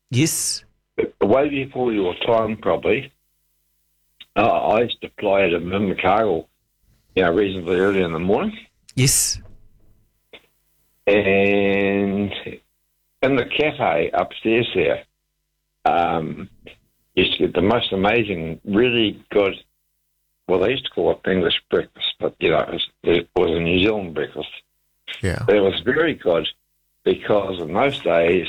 Yes. Way before your time, probably, I used to fly out of Invercargill, reasonably early in the morning. Yes. And in the cafe upstairs there, used to get the most amazing, really good, well, they used to call it English breakfast, but, it was a New Zealand breakfast. Yeah. But it was very good because in those days,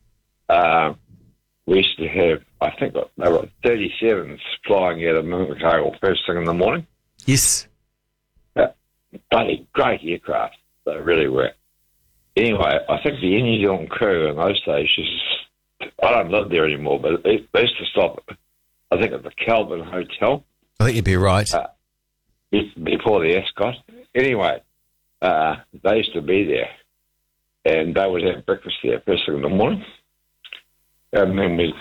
we used to have, I think they were 37s flying out of Invercargill first thing in the morning. Yes. Bloody great aircraft, they really were. Anyway, I think the New Zealand crew in those days, I don't live there anymore, but they used to stop, I think, at the Kelvin Hotel. I think you'd be right. Before the Ascot. Anyway, they used to be there, and they would have breakfast there first thing in the morning. And then we'd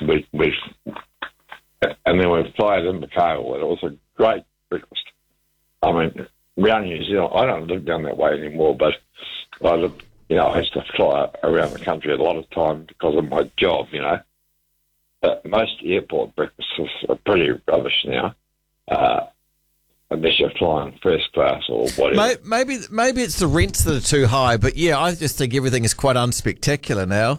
fly it in the car. It was a great breakfast. I mean, around New Zealand, I don't live down that way anymore, but I used to fly around the country a lot of time because of my job, But most airport breakfasts are pretty rubbish now, unless you're flying first class or whatever. Maybe it's the rents that are too high, but yeah, I just think everything is quite unspectacular now.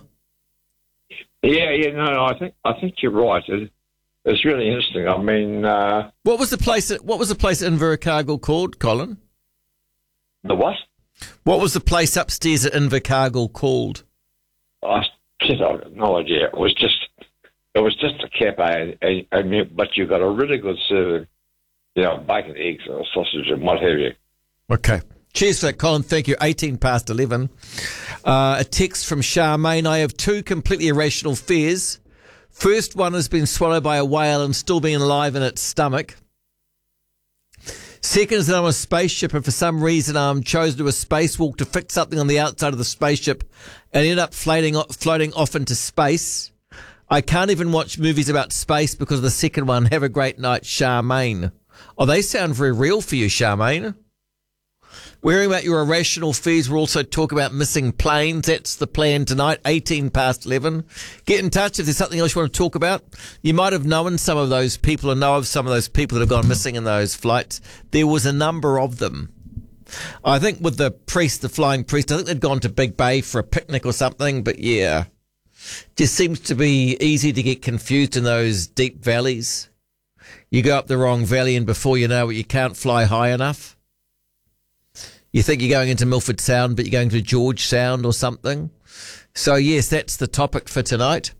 No, I think you're right. It's really interesting. I mean, what was the place at Invercargill called, Colin? The what? What was the place upstairs at Invercargill called? I've got no idea. It was just a cafe, but you got a really good serving, bacon, eggs, or sausage, and what have you. Okay. Cheers for that, Colin. Thank you. 11 past. A text from Charmaine. I have two completely irrational fears. First one has been swallowed by a whale and still being alive in its stomach. Second is that I'm a spaceship and for some reason I'm chosen to do a spacewalk to fix something on the outside of the spaceship and end up floating off into space. I can't even watch movies about space because of the second one. Have a great night, Charmaine. Oh, they sound very real for you, Charmaine. We're hearing about your irrational fears. We'll also talk about missing planes. That's the plan tonight, 11 past. Get in touch if there's something else you want to talk about. You might have known some of those people or know of some of those people that have gone missing in those flights. There was a number of them. I think with the flying priest, I think they'd gone to Big Bay for a picnic or something, but yeah. Just seems to be easy to get confused in those deep valleys. You go up the wrong valley and before you know it, you can't fly high enough. You think you're going into Milford Sound, but you're going to George Sound or something. So, yes, that's the topic for tonight.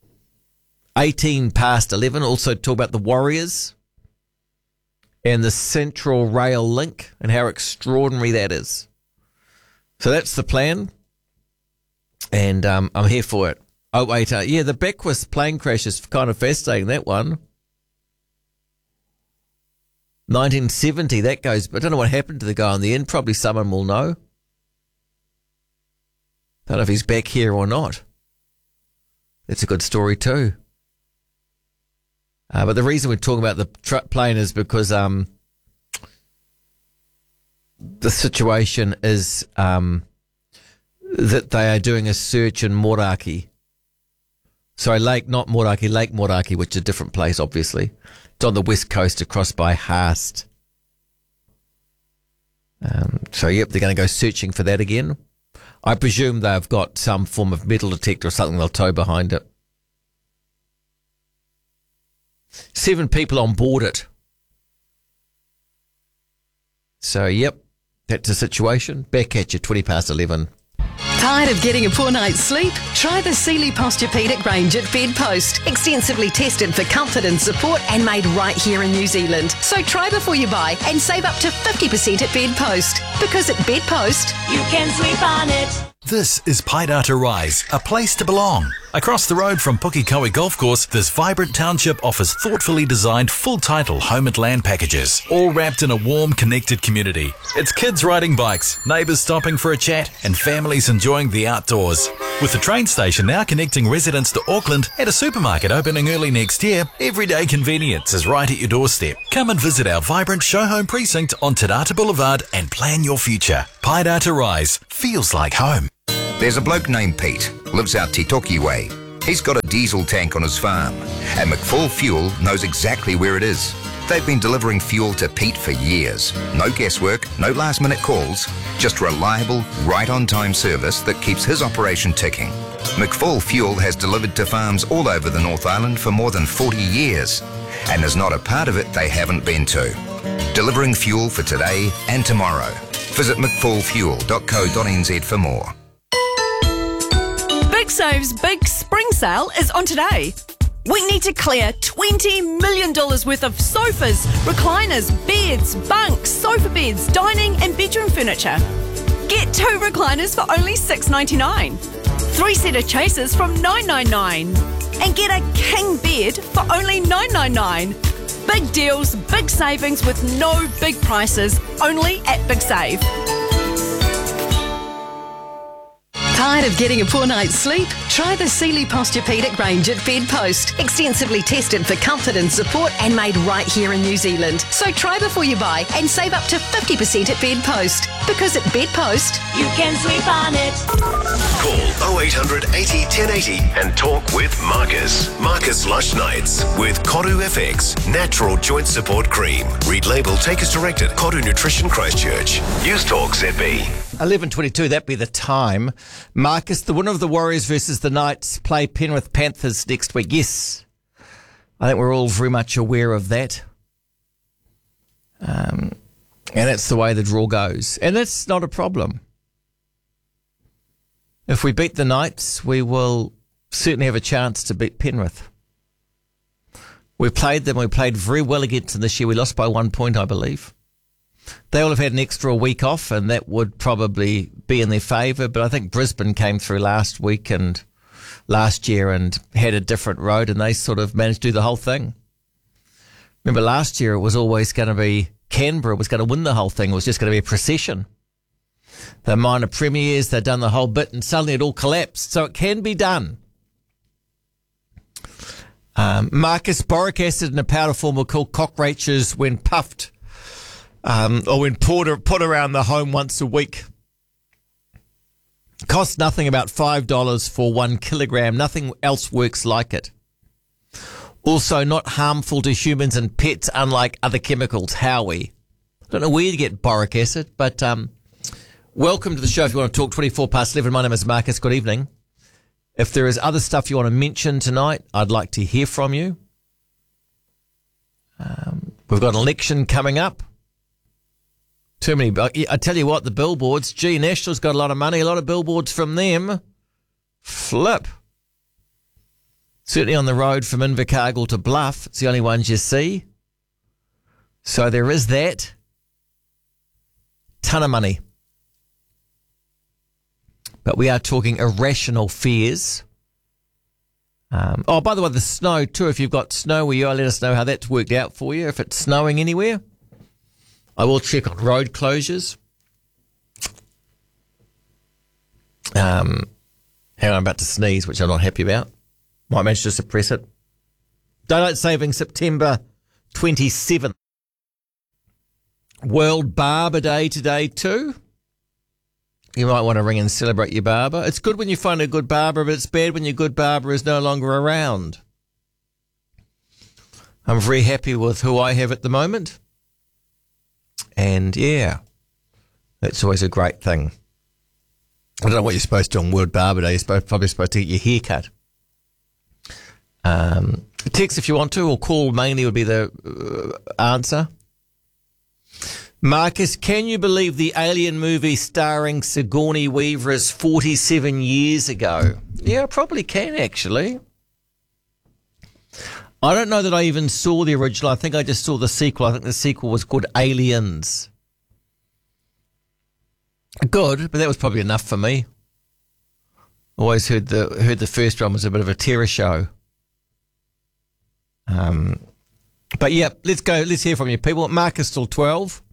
11 past. Also talk about the Warriors and the Central Rail link and how extraordinary that is. So that's the plan. And I'm here for it. Oh, wait. The Beckwith plane crash is kind of fascinating, that one. 1970, that goes, but I don't know what happened to the guy in the end. Probably someone will know. Don't know if he's back here or not. That's a good story too. But the reason we're talking about the plane is because the situation is that they are doing a search in Moraki. Sorry, Lake Moraki, which is a different place, obviously. It's on the west coast across by Haast. They're going to go searching for that again. I presume they've got some form of metal detector or something they'll tow behind it. 7 people on board it. So, that's the situation. Back at you, 20 past 11. Tired of getting a poor night's sleep? Try the Sealy Posturepedic range at Bedpost. Extensively tested for comfort and support and made right here in New Zealand. So try before you buy and save up to 50% at Bedpost. Because at Bedpost, you can sleep on it. This is Paidata Rise, a place to belong. Across the road from Pukekohe Golf Course, this vibrant township offers thoughtfully designed full-title home and land packages, all wrapped in a warm, connected community. It's kids riding bikes, neighbours stopping for a chat, and families enjoying the outdoors. With the train station now connecting residents to Auckland and a supermarket opening early next year, everyday convenience is right at your doorstep. Come and visit our vibrant show home precinct on Te Rata Boulevard and plan your future. Paidata Rise feels like home. There's a bloke named Pete, lives out Titoki way. He's got a diesel tank on his farm, and McFall Fuel knows exactly where it is. They've been delivering fuel to Pete for years. No guesswork, no last-minute calls, just reliable, right-on-time service that keeps his operation ticking. McFall Fuel has delivered to farms all over the North Island for more than 40 years, and there's not a part of it they haven't been to. Delivering fuel for today and tomorrow. Visit mcfallfuel.co.nz for more. Big Save's big spring sale is on today. We need to clear $20 million worth of sofas, recliners, beds, bunks, sofa beds, dining and bedroom furniture. Get 2 recliners for only $6.99. 3 seater chasers from $9.99. And get a king bed for only $9.99. Big deals, big savings with no big prices, only at Big Save. Tired of getting a poor night's sleep? Try the Sealy Posturepedic range at Bedpost. Extensively tested for comfort and support and made right here in New Zealand. So try before you buy and save up to 50% at Bedpost. Because at Bedpost, You can sleep on it. Call 0800 80 1080 and talk with Marcus. Marcus Lush Nights with Koru FX Natural Joint Support Cream. Read label, take as directed. Koru Nutrition Christchurch. News Talk ZB. 11:22, that'd be the time. Marcus, the winner of the Warriors versus the Knights, play Penrith Panthers next week. Yes, I think we're all very much aware of that. And that's the way the draw goes. And that's not a problem. If we beat the Knights, we will certainly have a chance to beat Penrith. We played them. We played very well against them this year. We lost by 1 point, I believe. They will have had an extra week off, and that would probably be in their favour. But I think Brisbane came through last year and had a different road, and they sort of managed to do the whole thing. Remember, last year it was always going to be Canberra was going to win the whole thing. It was just going to be a procession. The minor premiers, they'd done the whole bit, and suddenly it all collapsed. So it can be done. Marcus, boric acid in a powder form will kill cockroaches when puffed. Or when put around the home once a week. Costs nothing, about $5 for 1 kilogram. Nothing else works like it. Also not harmful to humans and pets, unlike other chemicals. Howie. I don't know where to get boric acid, but welcome to the show if you want to talk. 11:24. My name is Marcus. Good evening. If there is other stuff you want to mention tonight, I'd like to hear from you. We've got an election coming up. Too many. I tell you what, the billboards. Gee, National's got a lot of money. A lot of billboards from them. Flip. Certainly on the road from Invercargill to Bluff. It's the only ones you see. So there is that. Ton of money. But we are talking irrational fears. By the way, the snow too. If you've got snow where you are, let us know how that's worked out for you. If it's snowing anywhere. I will check on road closures. Hang on, I'm about to sneeze, which I'm not happy about. Might manage to suppress it. Daylight saving September 27th. World Barber Day today too. You might want to ring and celebrate your barber. It's good when you find a good barber, but it's bad when your good barber is no longer around. I'm very happy with who I have at the moment. And yeah, that's always a great thing. I don't know what you're supposed to do on World Barber Day. You're probably supposed to get your hair cut. Text if you want to, or call mainly would be the answer. Marcus, can you believe the Alien movie starring Sigourney Weaver is 47 years ago? Yeah, I probably can, actually. I don't know that I even saw the original. I think I just saw the sequel. I think the sequel was called Aliens. Good, but that was probably enough for me. Always heard the first one was a bit of a terror show. But yeah, let's go. Let's hear from you, people. Marcus till 12.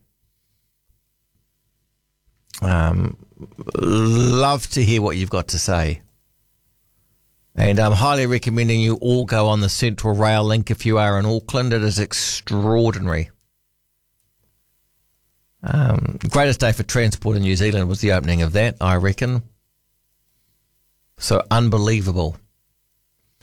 Love to hear what you've got to say. And I'm highly recommending you all go on the Central Rail link if you are in Auckland. It is extraordinary. Greatest day for transport in New Zealand was the opening of that, I reckon. So unbelievable.